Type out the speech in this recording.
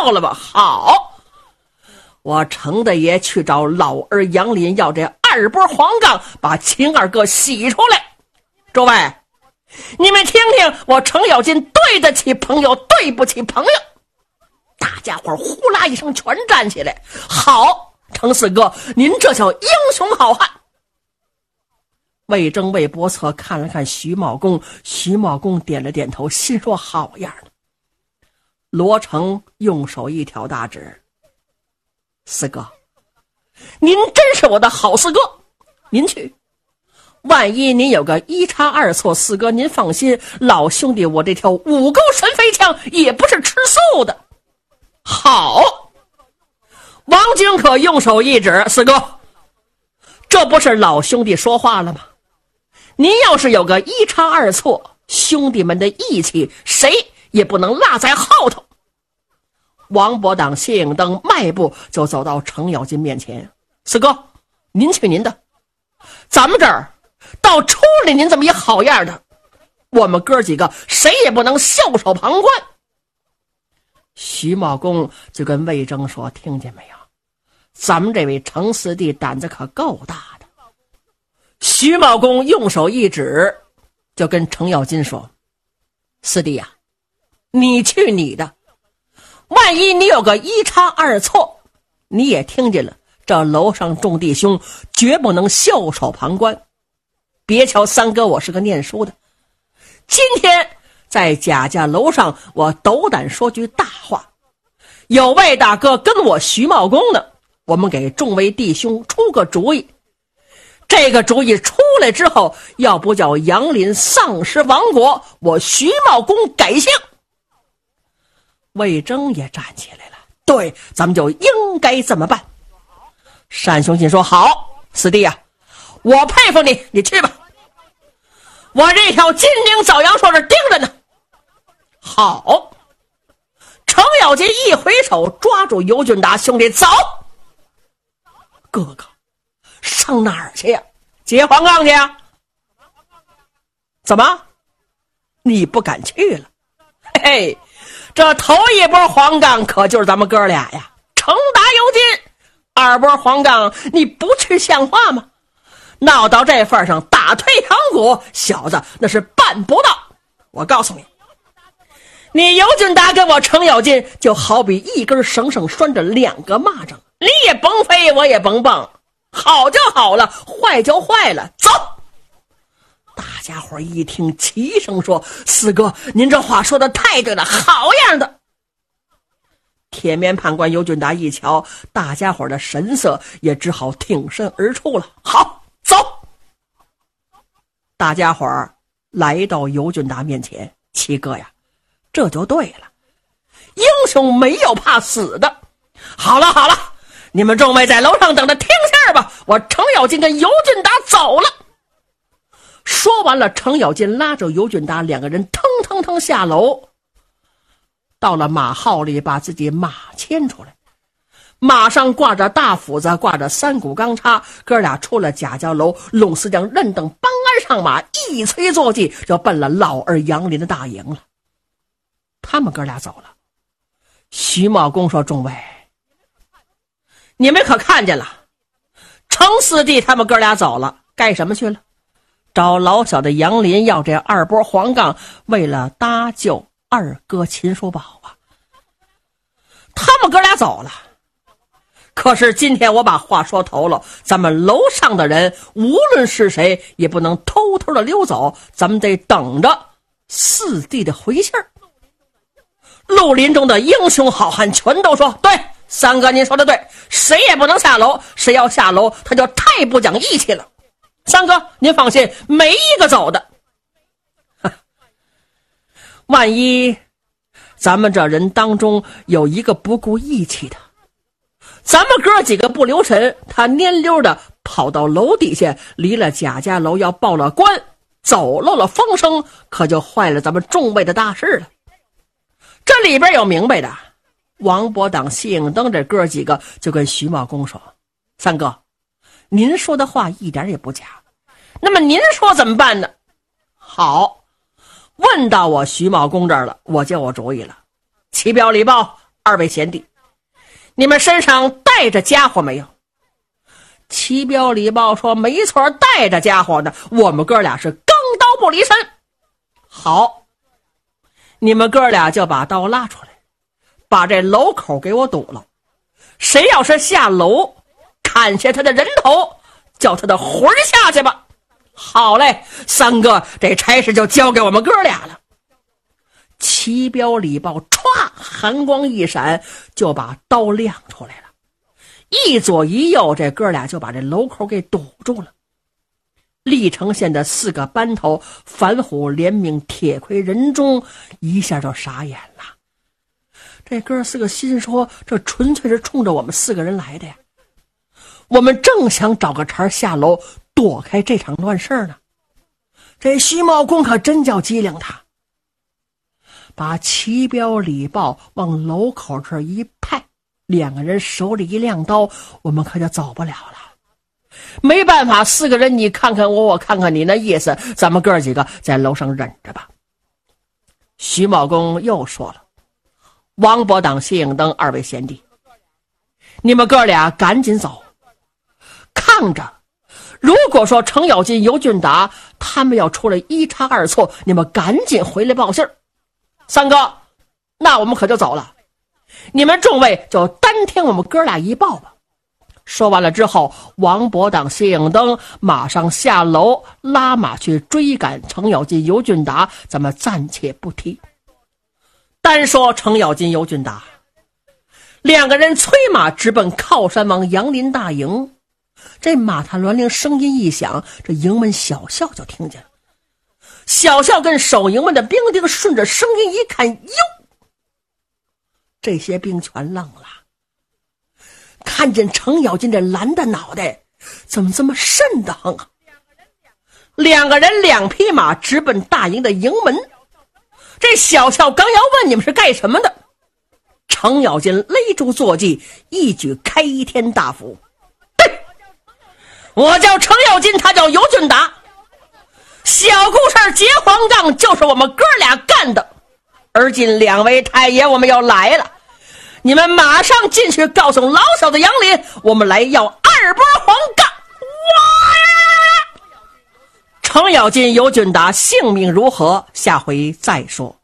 了吧？好，我程大爷去找老二杨林要这2波黄杠，把秦二哥洗出来。诸位，你们听听，我程咬金对得起朋友，对不起朋友。大家伙呼啦一声全站起来。好，程四哥，您这叫英雄好汉。魏征、魏伯策看了看徐茂公，徐茂公点了点头，心说好样的。罗成用手一挑大指，四哥，您真是我的好四哥，您去，万一您有个一差二错，四哥您放心，老兄弟我这条5钩神飞枪也不是吃素的。好，王军可用手一指，四哥，这不是老兄弟说话了吗？您要是有个一差二错，兄弟们的义气谁也不能落在后头。王伯党、谢应登迈步就走到程咬金面前，四哥，您去您的，咱们这儿到处理您这么一好样的，我们哥几个谁也不能袖手旁观。徐茂公就跟魏征说，听见没有，咱们这位程四弟胆子可够大的。徐茂公用手一指，就跟程咬金说，四弟呀，你去你的，万一你有个一差二错，你也听见了，这楼上众弟兄绝不能袖手旁观。别瞧三哥我是个念书的，今天在贾家楼上我斗胆说句大话，有位大哥跟我徐茂公呢，我们给众位弟兄出个主意，这个主意出来之后，要不叫杨林丧失亡国，我徐茂公改姓。魏征也站起来了，对，咱们就应该这么办。单雄信说，好，四弟啊，我佩服你，你去吧，我这条金陵枣阳说这盯着呢。好，程咬金一回手抓住尤俊达，兄弟走。哥哥上哪儿去呀？接黄杠去呀？怎么你不敢去了？嘿嘿，这头一波黄杠可就是咱们哥俩呀，程达尤金。2波黄杠你不去像话吗？闹到这份上，打退堂鼓，小子那是办不到。我告诉你，你尤俊达跟我程咬金就好比一根绳上拴着2个蚂蚱，你也甭飞，我也甭蹦，好就好了，坏就坏了，走。大家伙一听齐声说，四哥您这话说的太对了，好样的。铁面判官尤俊达一瞧大家伙的神色，也只好挺身而出了。好，走。大家伙来到尤俊达面前，七哥呀，这就对了，英雄没有怕死的。好了好了，你们众位在楼上等着听信吧，我程咬金跟尤俊达走了。说完了，程咬金拉着尤俊达2个人腾腾腾下楼，到了马号里，把自己马牵出来，马上挂着大斧子，挂着3股钢叉，哥俩出了贾家楼，龙四将任等帮鞍上马，一催坐骑，就奔了老二杨林的大营了。他们哥俩走了，徐茂公说，众位你们可看见了，程四弟他们哥俩走了，干什么去了？找老小的杨林要这2波黄杠，为了搭救2哥秦叔宝啊。他们哥俩走了，可是今天我把话说头了，咱们楼上的人无论是谁也不能偷偷的溜走，咱们得等着四弟的回信儿。绿林中的英雄好汉全都说，对，三哥您说的对，谁也不能下楼，谁要下楼他就太不讲义气了。三哥您放心，没一个走的。万一咱们这人当中有一个不顾义气的，咱们哥几个不留神，他蔫溜的跑到楼底下，离了贾家楼要报了官，走漏了风声，可就坏了咱们众位的大事了。这里边有明白的，王伯党、谢应登这哥几个就跟徐茂公说，三哥您说的话一点也不假，那么您说怎么办呢？好，问到我徐茂公这儿了，我就有主意了。启表礼报， 二位贤弟，你们身上带着家伙没有？齐彪李豹说没错，带着家伙呢，我们哥俩是钢刀不离身。好，你们哥俩就把刀拉出来，把这楼口给我堵了，谁要是下楼砍下他的人头，叫他的魂下去吧。好嘞，三哥，这差事就交给我们哥俩了。齐彪李豹歘，寒光一闪，就把刀亮出来了，一左一右，这哥俩就把这楼口给堵住了。历城县的4个班头反虎连命铁盔人中一下就傻眼了。这哥4个心说，这纯粹是冲着我们4个人来的呀，我们正想找个茬下楼躲开这场乱事呢。这徐茂公可真叫机灵，他把齐彪李豹往楼口这一派，2个人手里一亮刀，我们可就走不了了。没办法，4个人你看看我，我看看你，那意思咱们哥几个在楼上忍着吧。徐茂公又说了，王伯党、谢应登2位贤弟，你们哥俩赶紧走，看着如果说程咬金、尤俊达他们要出来一差二错，你们赶紧回来报信儿。三哥，那我们可就走了，你们众位就单听我们哥俩一报吧。说完了之后，王伯党、谢应登马上下楼拉马去追赶程咬金、尤俊达，咱们暂且不提。单说程咬金、尤俊达2个人催马直奔靠山王杨林大营。这马踏銮铃声音一响，这营门小校就听见了。小校跟守营门的兵丁顺着声音一看，哟，这些兵全愣了，看见程咬金这蓝的脑袋怎么这么瘆得慌啊！2个人2匹马直奔大营的营门。这小校刚要问你们是干什么的，程咬金勒住坐骑，一举开天大斧。我叫程咬金，他叫尤俊达，小故事结黄杠就是我们哥俩干的，而今2位太爷我们要来了，你们马上进去告诉老小子杨林，我们来要2波黄杠。哇！程咬金、尤俊达性命如何，下回再说。